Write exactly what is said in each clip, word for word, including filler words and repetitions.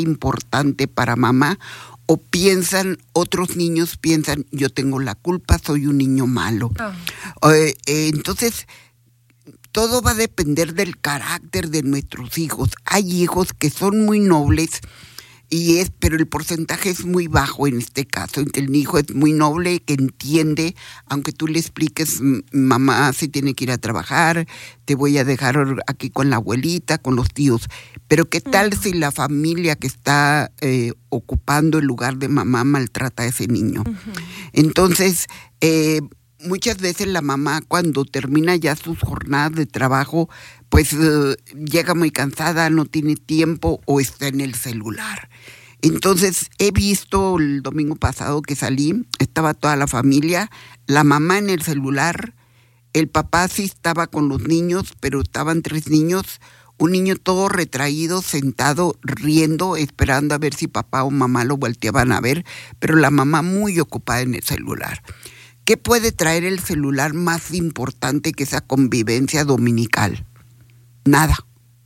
importante para mamá, o piensan, otros niños piensan, yo tengo la culpa, soy un niño malo. Oh. Eh, eh, entonces, todo va a depender del carácter de nuestros hijos. Hay hijos que son muy nobles, y es, pero el porcentaje es muy bajo en este caso, en que el hijo es muy noble, que entiende, aunque tú le expliques, mamá se tiene que ir a trabajar, te voy a dejar aquí con la abuelita, con los tíos. Pero ¿qué tal uh-huh. si la familia que está eh, ocupando el lugar de mamá maltrata a ese niño? Uh-huh. Entonces, eh, muchas veces la mamá, cuando termina ya sus jornadas de trabajo, pues uh, llega muy cansada, no tiene tiempo o está en el celular. Entonces, he visto el domingo pasado que salí, estaba toda la familia, la mamá en el celular, el papá sí estaba con los niños, pero estaban tres niños, un niño todo retraído, sentado, riendo, esperando a ver si papá o mamá lo volteaban a ver, pero la mamá muy ocupada en el celular. ¿Qué puede traer el celular más importante que esa convivencia dominical? Nada.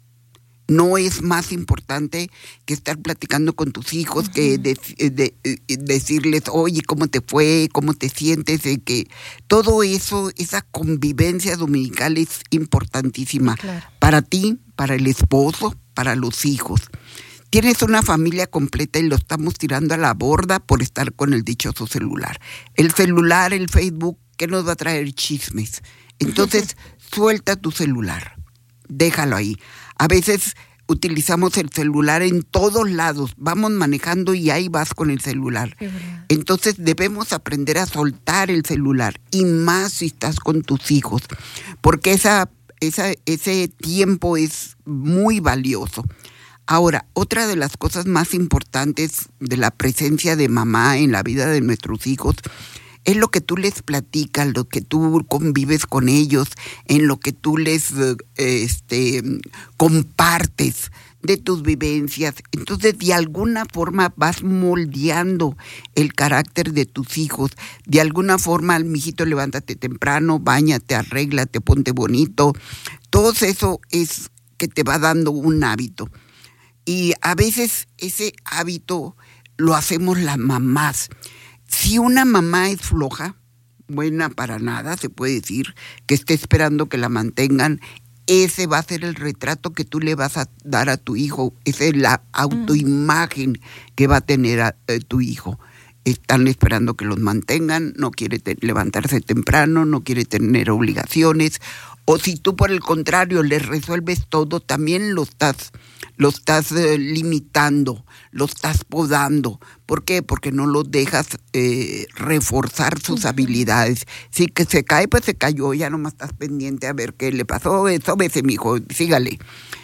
No es más importante que estar platicando con tus hijos, uh-huh. que de, de, de, decirles, oye, ¿cómo te fue? ¿Cómo te sientes? Eh, que todo eso, esa convivencia dominical es importantísima. Claro. Para ti, para el esposo, para los hijos. Tienes una familia completa y lo estamos tirando a la borda por estar con el dichoso celular. El celular, el Facebook, ¿qué nos va a traer? Chismes. Entonces, suelta tu celular. Déjalo ahí. A veces utilizamos el celular en todos lados. Vamos manejando y ahí vas con el celular. Entonces debemos aprender a soltar el celular. Y más si estás con tus hijos. Porque esa, esa, ese tiempo es muy valioso. Ahora, otra de las cosas más importantes de la presencia de mamá en la vida de nuestros hijos es lo que tú les platicas, lo que tú convives con ellos, en lo que tú les este, compartes de tus vivencias. Entonces, de alguna forma vas moldeando el carácter de tus hijos. De alguna forma, mijito, levántate temprano, báñate, arréglate, ponte bonito. Todo eso es que te va dando un hábito. Y a veces ese hábito lo hacemos las mamás. Si una mamá es floja, buena para nada, se puede decir, que esté esperando que la mantengan, ese va a ser el retrato que tú le vas a dar a tu hijo. Esa es la autoimagen que va a tener a, a tu hijo. Están esperando que los mantengan, no quiere te- levantarse temprano, no quiere tener obligaciones. O si tú, por el contrario, les resuelves todo, también lo estás, lo estás eh, limitando, lo estás podando. ¿Por qué? Porque no los dejas eh, reforzar sus uh-huh. habilidades. Si que se cae, pues se cayó, ya nomás estás pendiente a ver qué le pasó. Eso, vese, mijo, sígale.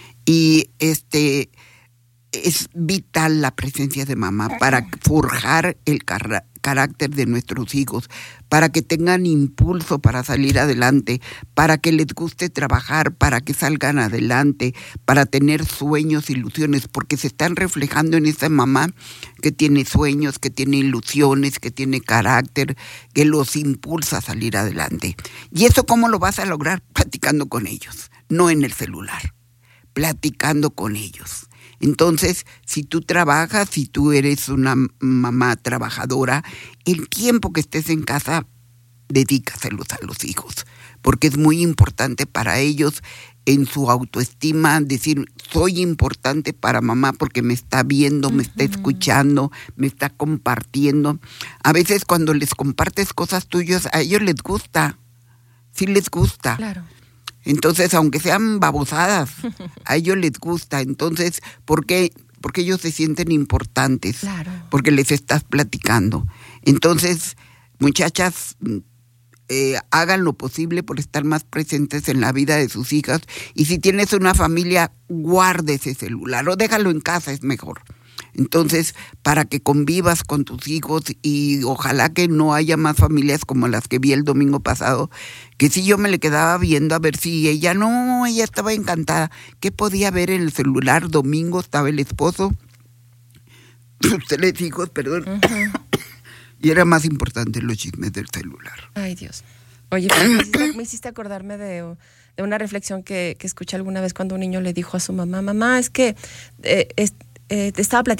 Y este es vital la presencia de mamá para forjar el car- carácter de nuestros hijos, para que tengan impulso para salir adelante, para que les guste trabajar, para que salgan adelante, para tener sueños, ilusiones, porque se están reflejando en esa mamá que tiene sueños, que tiene ilusiones, que tiene carácter, que los impulsa a salir adelante. ¿Y eso cómo lo vas a lograr? Platicando con ellos, no en el celular, platicando con ellos. Entonces, si tú trabajas, si tú eres una mamá trabajadora, el tiempo que estés en casa, dedícaselos a los hijos, porque es muy importante para ellos en su autoestima decir, soy importante para mamá porque me está viendo, me está escuchando, me está compartiendo. A veces cuando les compartes cosas tuyas, a ellos les gusta, sí les gusta. Claro. Entonces, aunque sean babosadas, a ellos les gusta. Entonces, ¿por qué? Porque ellos se sienten importantes. Claro. Porque les estás platicando. Entonces, muchachas, eh, hagan lo posible por estar más presentes en la vida de sus hijas. Y si tienes una familia, guarde ese celular o déjalo en casa, es mejor. Entonces, para que convivas con tus hijos y ojalá que no haya más familias como las que vi el domingo pasado, que si yo me le quedaba viendo a ver si ella, no, ella estaba encantada. ¿Qué podía ver en el celular? Domingo estaba el esposo, sus tres hijos, perdón, uh-huh. y era más importante los chismes del celular. Ay, Dios. Oye, me hiciste, me hiciste acordarme de... de una reflexión que, que escuché alguna vez cuando un niño le dijo a su mamá, mamá, es que eh, es, eh, te estaba platicando